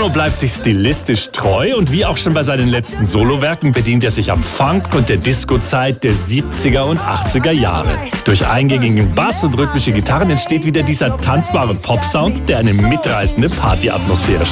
Bono bleibt sich stilistisch treu und wie auch schon bei seinen letzten Solowerken bedient er sich am Funk und der Disco-Zeit der 70er und 80er Jahre. Durch eingängigen Bass und rhythmische Gitarren entsteht wieder dieser tanzbare Pop-Sound, der eine mitreißende Partyatmosphäre schafft.